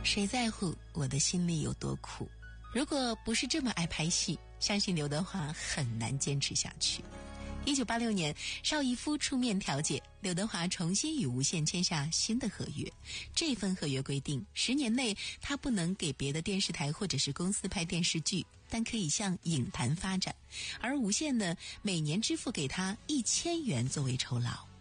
谁在乎我的心里有多苦？如果不是这么爱拍戏，相信刘德华很难坚持下去。1986年，邵逸夫出面调解，刘德华重新与无线签下新的合约。这份合约规定，10年内他不能给别的电视台或者是公司拍电视剧，但可以向影坛发展。而无线呢，每年支付给他1000元作为酬劳。